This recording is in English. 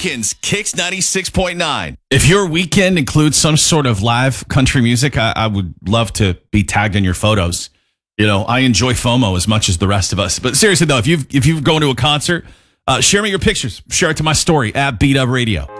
Lincoln's Kicks 96.9. If your weekend includes some sort of live country music, I would love to be tagged in your photos. You know, I enjoy FOMO as much as the rest of us. But seriously, though, if you've gone to a concert, share me your pictures. Share it to my story at Beat Up Radio.